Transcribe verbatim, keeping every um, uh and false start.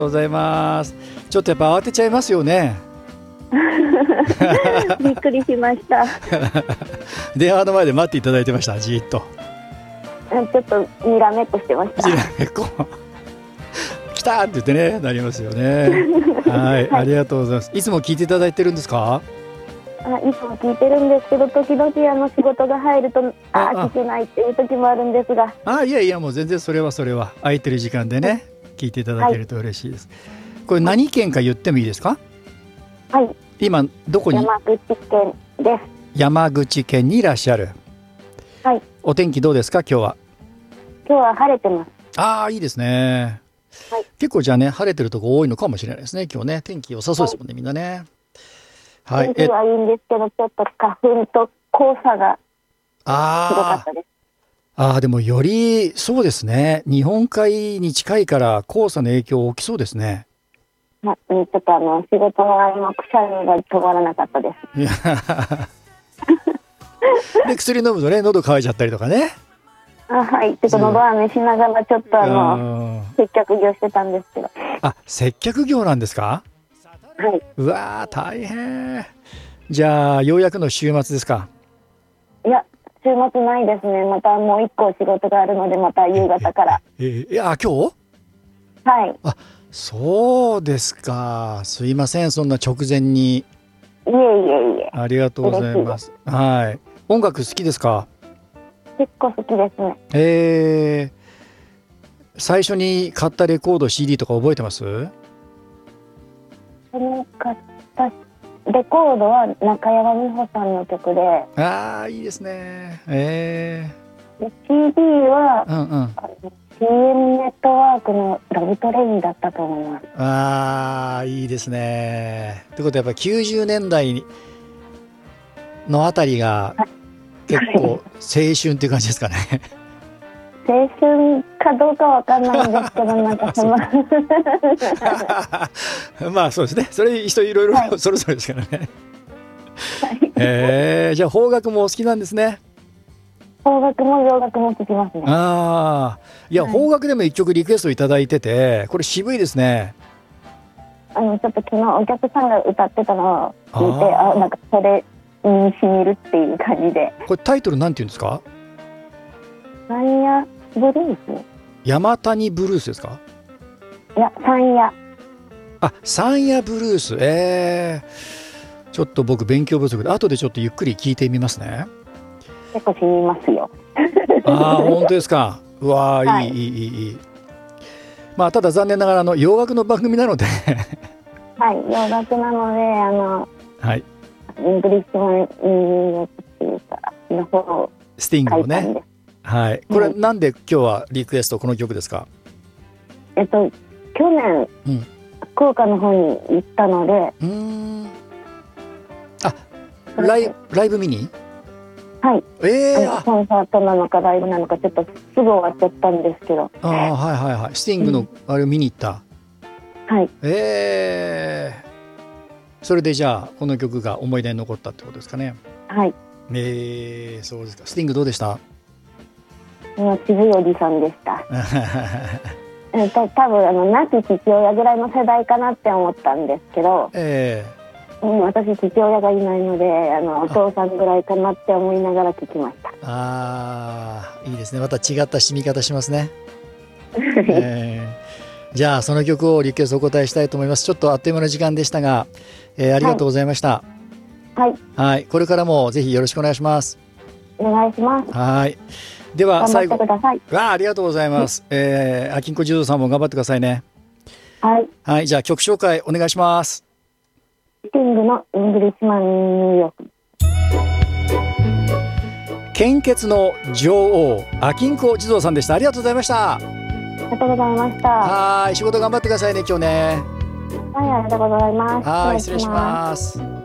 ございます。ちょっとやっぱ慌てちゃいますよね。 びっくりしました。 電話の前で待っていただいてました。じーっとちょっとにらめっこしてました。 にらめっこ来たって言ってね、なりますよね。はい、はい、ありがとうございます。いつも聞いていただいてるんですか？ あ、いつも聞いてるんですけど、時々あの仕事が入るとああ聞けないっていう時もあるんですが。 あ、いやいや、もう全然それはそれは空いてる時間でね、聞いていただけると嬉しいです。はい、これ何県か言ってもいいですか？ はい、 今どこに？ 山口県です。 山口県にいらっしゃる。 はい。 お天気どうですか今日は？ 今日は晴れてます。 ああ、いいですね。はい、結構じゃあね、晴れてるとこ多いのかもしれないですね。今日ね、天気良さそうですもんね、はい、みんなね。 はい、天気はいいんですけど、ちょっと花粉と黄砂がひどかったです。 ああ、でもよりそうですね、日本海に近いから黄砂の影響大きそうですね。 ま、ちょっとあの仕事の合間くしゃみが止まらなかったです。 で薬飲むとね、喉乾いちゃったりとかね。 あ、はい、ちょっと喉飴しながらちょっとあの接客業してたんですけど。 あ、接客業なんですか？ はい。 うわー大変。じゃあようやくの週末ですか？ いや、週末ないですね。またもう一個仕事があるので、また夕方から。 えええいや今日？ はい。 あ、そうですか。すいません、そんな直前に。 いえいえいえ。 ありがとうございます。はい。音楽好きですか？ 結構好きですね。 えー、最初に買ったレコード シーディー とか覚えてます？ その買ったレコードは中山美穂さんの曲で。 ああ、いいですね。えー、シーディー は、 うんうん、 ティーエム ネットワークのラブトレインだったと思います。 ああ、いいですね。ということはやっぱきゅうじゅうねんだいのあたりが結構青春っていう感じですかね。 青春かどうかわかんないんですけど、なんかそのまあそうですね。それ人いろいろ、はい、それぞれですからね。はい、えー、じゃあ邦楽もお好きなんですね。 邦楽も洋楽も聴きますね。 ああ、いや、はい、邦楽でも一曲リクエストいただいてて、これ渋いですね。 あのちょっと昨日お客さんが歌ってたのを聞いて、ああ、なんかそれにしみるっていう感じで。 これタイトルなんていうんですか？ 山谷ブルース？ 山谷ブルースですか？ いや、山谷。 あ、山谷ブルース。えー、ちょっと僕勉強不足で後でちょっとゆっくり聞いてみますね。 結構しみますよ。 ああ、本当ですか。うわー、はい、いいいいいいいい。まあただ残念ながらあの洋楽の番組なのではい、洋楽なのであの、 はい、 イングリッシュマンっていうかの方をスティングをね。はい。これなんで今日はリクエストこの曲ですか？ えっと去年、うん、福岡の方に行ったので。 うーん。あ、ライライブ見に？ はい。 ええー、 コンサートなのかライブなのかちょっとすぐ終わっちゃったんですけど。 ああ、はいはいはい。スティングのあれを見に行った。 うん、はい。 ええー。それでじゃあこの曲が思い出に残ったってことですかね。 はい。 ええー、そうですか。スティングどうでした？ もう渋いおじさんでした。えっと多分あの亡き父親ぐらいの世代かなって思ったんですけど。 ええー。 うん、私父親がいないのであのお父さんぐらいかなって思いながら聞きました。 ああ、いいですね。また違った染み方しますね。えー、じゃあその曲をリクエストお答えしたいと思います。ちょっとあっという間の時間でしたが、えー、ありがとうございました。 はい、 はい、これからもぜひよろしくお願いします。 お願いします。 はい、では最後、 頑張ってください。 あ、ありがとうございます。えー、あきんこ柔道さんも頑張ってくださいね。 はい、 はい、じゃあ曲紹介お願いします。 スティングのイングリッシュマンニューヨーク。 献血の女王、あきんこ地蔵さんでした。ありがとうございました。 ありがとうございました。 はい、仕事頑張ってくださいね今日ね。 はい、ありがとうございます。 はい、失礼します。